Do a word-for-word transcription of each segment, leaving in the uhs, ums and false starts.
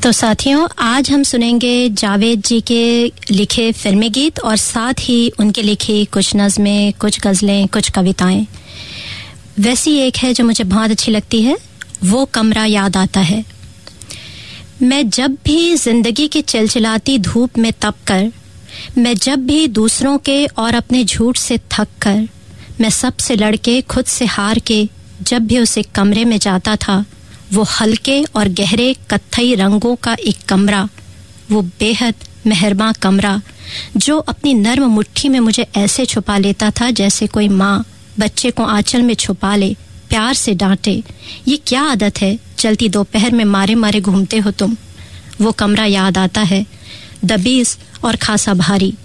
तो साथियों, आज हम सुनेंगे जावेद जी के लिखे फिल्मी गीत और साथ ही उनके लिखी कुछ नज़में, कुछ गज़लें, कुछ कविताएं। वैसी एक है जो मुझे बहुत अच्छी लगती है, वो कमरा याद आता है। मैं जब भी जिंदगी की चिलचिलाती धूप में तप कर, मैं जब भी दूसरों के और अपने झूठ से थक कर, मैं सबसे लड़के खुद से हार के जब भी उस एक कमरे में जाता था, वो हल्के और गहरे कत्थई रंगों का एक कमरा, वो बेहद मेहरबां कमरा जो अपनी नर्म मुट्ठी में मुझे ऐसे छुपा लेता था जैसे कोई माँ बच्चे को आंचल में छुपा ले, प्यार से डांटे, ये क्या आदत है, चलती दोपहर में मारे मारे घूमते हो तुम। वो कमरा याद आता है, दबीज और खासा भारी,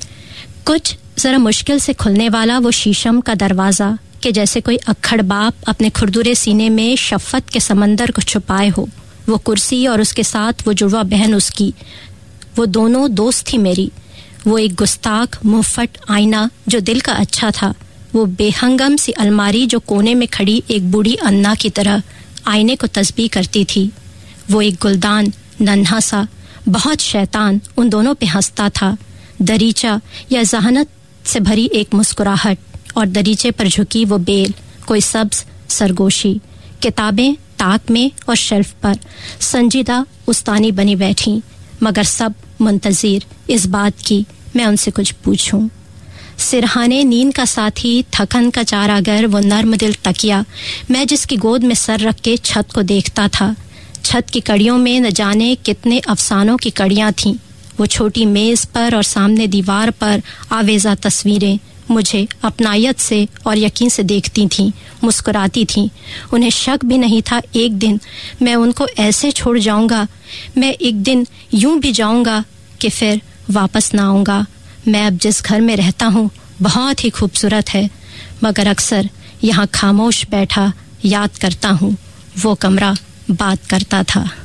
कुछ जरा मुश्किल से खुलने वाला वो शीशम का दरवाज़ा कि जैसे कोई अक्खड़ बाप अपने खुरदुरे सीने में शफ़क़त के समंदर को छुपाए हो। वो कुर्सी और उसके साथ वो जुड़वा बहन उसकी, वो दोनों दोस्त थी मेरी। वो एक गुस्ताख मुहफट आईना जो दिल का अच्छा था, वो बेहंगम सी अलमारी जो कोने में खड़ी एक बूढ़ी अन्ना की तरह आईने को तस्बीह करती थी। वो एक गुलदान नन्हा सा बहुत शैतान उन दोनों पे हंसता था। दरीचा या जहानत से भरी एक मुस्कुराहट और दरीचे पर झुकी वो बेल, कोई सब्ज सरगोशी, किताबें ताक में और शेल्फ पर संजीदा उस्तानी बनी बैठी, मगर सब मुंतज़िर इस बात की मैं उनसे कुछ पूछूं। सिरहाने नींद का साथी, थकन का चारागर, वो नर्म दिल तकिया, मैं जिसकी गोद में सर रख के छत को देखता था। छत की कड़ियों में न जाने कितने अफसानों की कड़ियां थीं। वो छोटी मेज पर और सामने दीवार पर आवेजा तस्वीरें मुझे अपनायत से और यकीन से देखती थीं, मुस्कुराती थीं। उन्हें शक भी नहीं था एक दिन मैं उनको ऐसे छोड़ जाऊंगा, मैं एक दिन यूं भी जाऊंगा कि फिर वापस ना आऊंगा। मैं अब जिस घर में रहता हूँ बहुत ही खूबसूरत है, मगर अक्सर यहाँ खामोश बैठा याद करता हूँ वो कमरा बात करता था।